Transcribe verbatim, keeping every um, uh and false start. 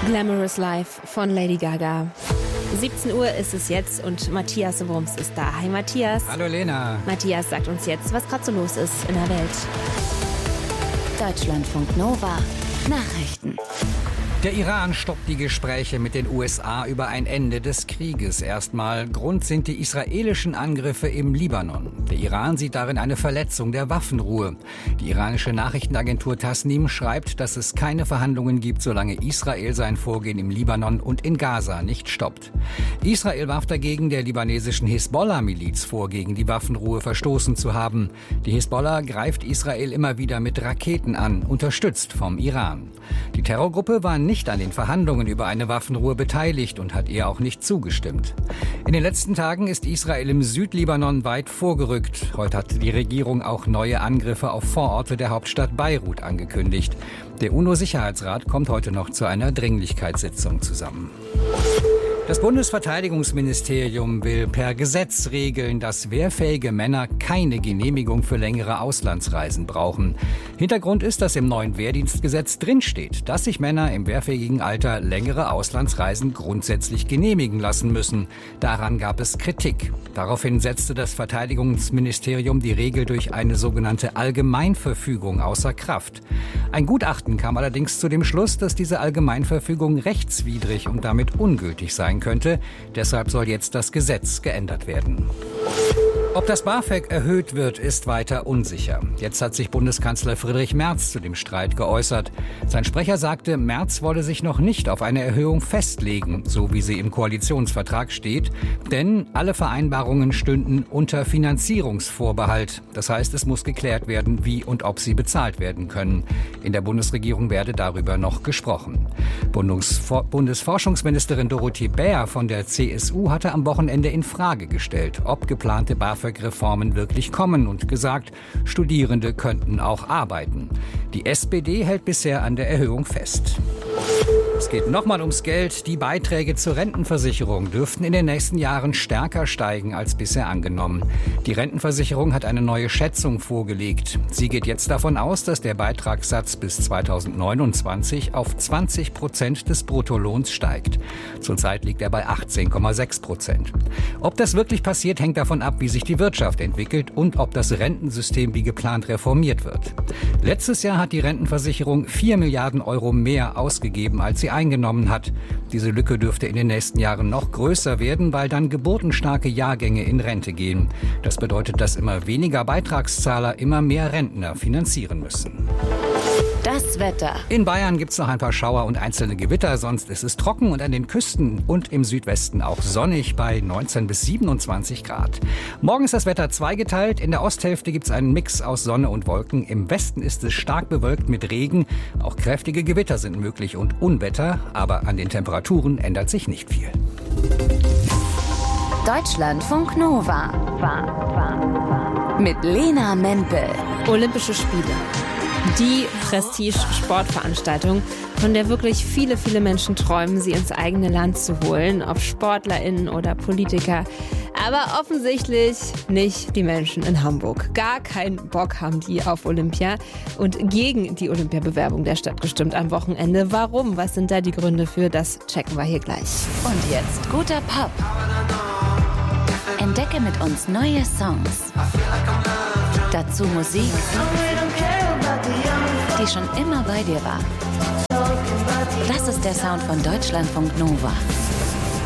Glamorous Life von Lady Gaga. siebzehn Uhr ist es jetzt und Matthias Wurms ist da. Hi Matthias. Hallo Lena. Matthias sagt uns jetzt, was gerade so los ist in der Welt. Deutschlandfunk Nova Nachrichten. Der Iran stoppt die Gespräche mit den U S A über ein Ende des Krieges. Erstmal Grund sind die israelischen Angriffe im Libanon. Der Iran sieht darin eine Verletzung der Waffenruhe. Die iranische Nachrichtenagentur Tasnim schreibt, dass es keine Verhandlungen gibt, solange Israel sein Vorgehen im Libanon und in Gaza nicht stoppt. Israel warf dagegen der libanesischen Hisbollah-Miliz vor, gegen die Waffenruhe verstoßen zu haben. Die Hisbollah greift Israel immer wieder mit Raketen an, unterstützt vom Iran. Die Terrorgruppe war nicht an den Verhandlungen über eine Waffenruhe beteiligt und hat ihr auch nicht zugestimmt. In den letzten Tagen ist Israel im Südlibanon weit vorgerückt. Heute hat die Regierung auch neue Angriffe auf Vororte der Hauptstadt Beirut angekündigt. Der UNO-Sicherheitsrat kommt heute noch zu einer Dringlichkeitssitzung zusammen. Das Bundesverteidigungsministerium will per Gesetz regeln, dass wehrfähige Männer keine Genehmigung für längere Auslandsreisen brauchen. Hintergrund ist, dass im neuen Wehrdienstgesetz drinsteht, dass sich Männer im wehrfähigen Alter längere Auslandsreisen grundsätzlich genehmigen lassen müssen. Daran gab es Kritik. Daraufhin setzte das Verteidigungsministerium die Regel durch eine sogenannte Allgemeinverfügung außer Kraft. Ein Gutachten kam allerdings zu dem Schluss, dass diese Allgemeinverfügung rechtswidrig und damit ungültig sein könnte. Deshalb soll jetzt das Gesetz geändert werden. Ob das BAföG erhöht wird, ist weiter unsicher. Jetzt hat sich Bundeskanzler Friedrich Merz zu dem Streit geäußert. Sein Sprecher sagte, Merz wolle sich noch nicht auf eine Erhöhung festlegen, so wie sie im Koalitionsvertrag steht. Denn alle Vereinbarungen stünden unter Finanzierungsvorbehalt. Das heißt, es muss geklärt werden, wie und ob sie bezahlt werden können. In der Bundesregierung werde darüber noch gesprochen. Bundesfor- Bundesforschungsministerin Dorothee Bär von der C S U hatte am Wochenende in Frage gestellt, ob geplante BAföG-Reformen wirklich kommen und gesagt, Studierende könnten auch arbeiten. Die S P D hält bisher an der Erhöhung fest. Es geht nochmal ums Geld. Die Beiträge zur Rentenversicherung dürften in den nächsten Jahren stärker steigen als bisher angenommen. Die Rentenversicherung hat eine neue Schätzung vorgelegt. Sie geht jetzt davon aus, dass der Beitragssatz bis zweitausendneunundzwanzig auf zwanzig Prozent des Bruttolohns steigt. Zurzeit liegt er bei achtzehn Komma sechs Prozent. Ob das wirklich passiert, hängt davon ab, wie sich die Wirtschaft entwickelt und ob das Rentensystem wie geplant reformiert wird. Letztes Jahr hat die Rentenversicherung vier Milliarden Euro mehr ausgegeben, als sie eingenommen hat. Diese Lücke dürfte in den nächsten Jahren noch größer werden, weil dann geburtenstarke Jahrgänge in Rente gehen. Das bedeutet, dass immer weniger Beitragszahler immer mehr Rentner finanzieren müssen. Das Wetter. In Bayern gibt es noch ein paar Schauer und einzelne Gewitter, sonst ist es trocken und an den Küsten und im Südwesten auch sonnig bei neunzehn bis siebenundzwanzig Grad. Morgen ist das Wetter zweigeteilt. In der Osthälfte gibt es einen Mix aus Sonne und Wolken. Im Westen ist es stark bewölkt mit Regen. Auch kräftige Gewitter sind möglich und Unwetter, aber an den Temperaturen ändert sich nicht viel. Deutschlandfunk Nova mit Lena Mempel. Olympische Spiele. Die Prestige-Sportveranstaltung, von der wirklich viele, viele Menschen träumen, sie ins eigene Land zu holen, ob SportlerInnen oder Politiker. Aber offensichtlich nicht die Menschen in Hamburg. Gar keinen Bock haben die auf Olympia und gegen die Olympiabewerbung der Stadt gestimmt am Wochenende. Warum? Was sind da die Gründe für? Das checken wir hier gleich. Und jetzt guter Pop. Entdecke mit uns neue Songs. Dazu Musik, die schon immer bei dir war. Das ist der Sound von Deutschlandfunk Nova.